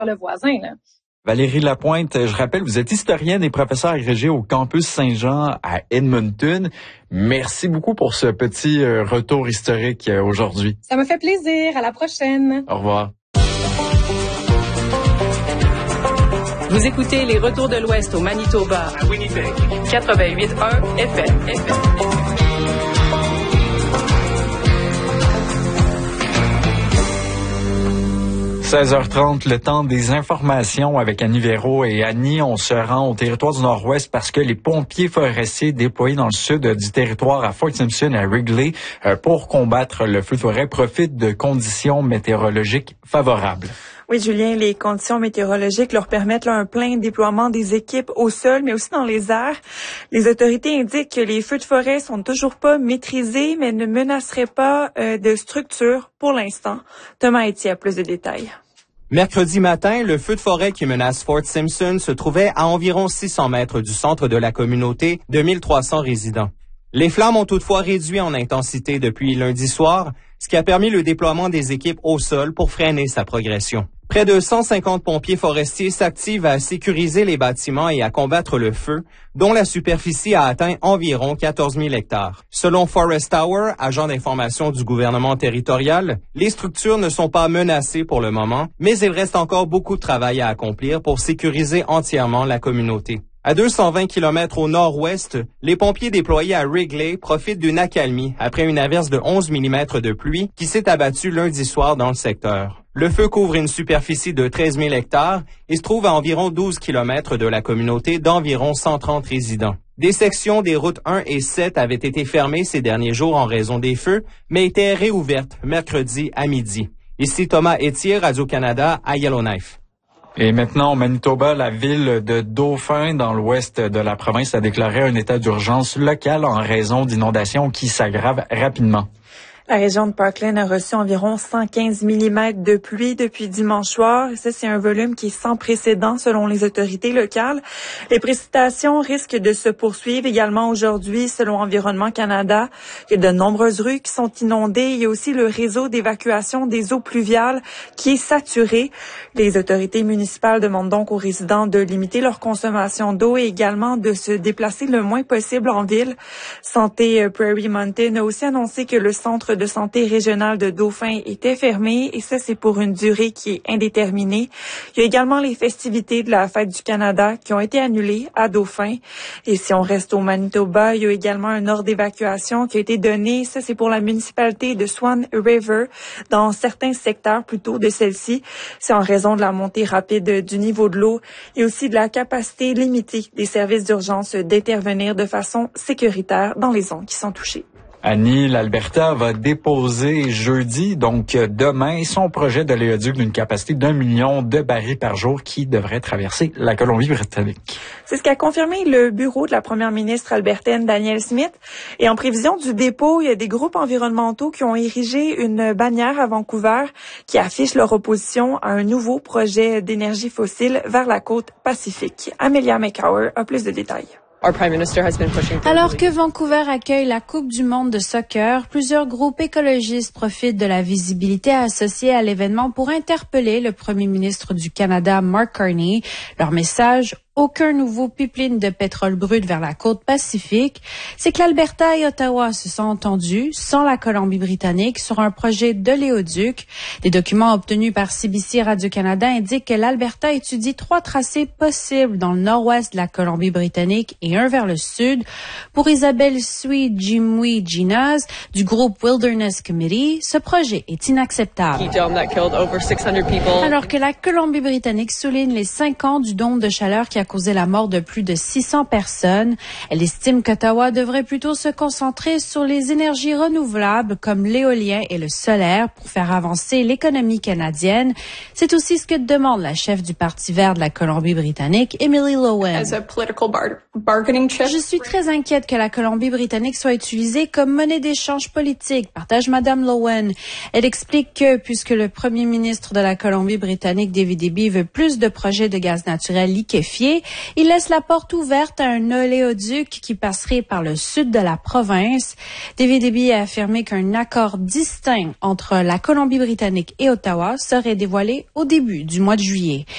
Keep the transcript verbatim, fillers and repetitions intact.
le voisin, là. Valérie Lapointe, je rappelle, vous êtes historienne et professeure agrégée au campus Saint-Jean à Edmonton. Merci beaucoup pour ce petit retour historique aujourd'hui. Ça me fait plaisir. À la prochaine. Au revoir. Vous écoutez les Retours de l'Ouest au Manitoba, à Winnipeg, quatre-vingt-huit point un F M. F M. seize heures trente, le temps des informations avec Annie Véro et Annie. On se rend au territoire du Nord-Ouest parce que les pompiers forestiers déployés dans le sud du territoire à Fort Simpson et à Wrigley pour combattre le feu de forêt profitent de conditions météorologiques favorables. Oui, Julien, les conditions météorologiques leur permettent là, un plein déploiement des équipes au sol, mais aussi dans les airs. Les autorités indiquent que les feux de forêt sont toujours pas maîtrisés, mais ne menaceraient pas euh, de structure pour l'instant. Thomas Etier a plus de détails. Mercredi matin, le feu de forêt qui menace Fort Simpson se trouvait à environ six cents mètres du centre de la communauté de mille trois cents résidents. Les flammes ont toutefois réduit en intensité depuis lundi soir, ce qui a permis le déploiement des équipes au sol pour freiner sa progression. Près de cent cinquante pompiers forestiers s'activent à sécuriser les bâtiments et à combattre le feu, dont la superficie a atteint environ quatorze mille hectares. Selon Forest Tower, agent d'information du gouvernement territorial, les structures ne sont pas menacées pour le moment, mais il reste encore beaucoup de travail à accomplir pour sécuriser entièrement la communauté. À deux cent vingt kilomètres au nord-ouest, les pompiers déployés à Wrigley profitent d'une accalmie après une averse de onze millimètres de pluie qui s'est abattue lundi soir dans le secteur. Le feu couvre une superficie de treize mille hectares et se trouve à environ douze kilomètres de la communauté d'environ cent trente résidents. Des sections des routes un et sept avaient été fermées ces derniers jours en raison des feux, mais étaient réouvertes mercredi à midi. Ici Thomas Etier, Radio-Canada, à Yellowknife. Et maintenant, au Manitoba, la ville de Dauphin, dans l'ouest de la province, a déclaré un état d'urgence local en raison d'inondations qui s'aggravent rapidement. La région de Parkland a reçu environ cent quinze millimètres de pluie depuis dimanche soir. Et ça, c'est un volume qui est sans précédent selon les autorités locales. Les précipitations risquent de se poursuivre également aujourd'hui selon Environnement Canada. Il y a de nombreuses rues qui sont inondées. Il y a aussi le réseau d'évacuation des eaux pluviales qui est saturé. Les autorités municipales demandent donc aux résidents de limiter leur consommation d'eau et également de se déplacer le moins possible en ville. Santé Prairie Mountain a aussi annoncé que le centre de santé régional de Dauphin était fermé et ça, c'est pour une durée qui est indéterminée. Il y a également les festivités de la Fête du Canada qui ont été annulées à Dauphin. Et si on reste au Manitoba, il y a également un ordre d'évacuation qui a été donné. Ça, c'est pour la municipalité de Swan River dans certains secteurs plutôt de celle-ci. C'est en raison de la montée rapide du niveau de l'eau et aussi de la capacité limitée des services d'urgence d'intervenir de façon sécuritaire dans les zones qui sont touchées. Annie, l'Alberta va déposer jeudi, donc demain, son projet d'oléoduc d'une capacité d'un million de barils par jour qui devrait traverser la Colombie-Britannique. C'est ce qu'a confirmé le bureau de la première ministre albertaine Danielle Smith. Et en prévision du dépôt, il y a des groupes environnementaux qui ont érigé une bannière à Vancouver qui affiche leur opposition à un nouveau projet d'énergie fossile vers la côte Pacifique. Amelia McCower a plus de détails. Alors que Vancouver accueille la Coupe du monde de soccer, plusieurs groupes écologistes profitent de la visibilité associée à l'événement pour interpeller le premier ministre du Canada, Mark Carney. Leur message: aucun nouveau pipeline de pétrole brut vers la côte Pacifique. C'est que l'Alberta et Ottawa se sont entendus, sans la Colombie-Britannique, sur un projet d'oléoduc. Des documents obtenus par C B C Radio-Canada indiquent que l'Alberta étudie trois tracés possibles dans le nord-ouest de la Colombie-Britannique et un vers le sud. Pour Isabelle Sui-Jimwi Ginaz du groupe Wilderness Committee, ce projet est inacceptable. Alors que la Colombie-Britannique souligne les cinq ans du dôme de chaleur qui a causé la mort de plus de six cents personnes, elle estime qu'Ottawa devrait plutôt se concentrer sur les énergies renouvelables comme l'éolien et le solaire pour faire avancer l'économie canadienne. C'est aussi ce que demande la chef du Parti vert de la Colombie-Britannique, Emily Lowen. Je suis très inquiète que la Colombie-Britannique soit utilisée comme monnaie d'échange politique, partage Madame Lowen. Elle explique que, puisque le premier ministre de la Colombie-Britannique, David Eby, veut plus de projets de gaz naturel liquéfié, il laisse la porte ouverte à un oléoduc qui passerait par le sud de la province. David Eby a affirmé qu'un accord distinct entre la Colombie-Britannique et Ottawa serait dévoilé au début du mois de juillet.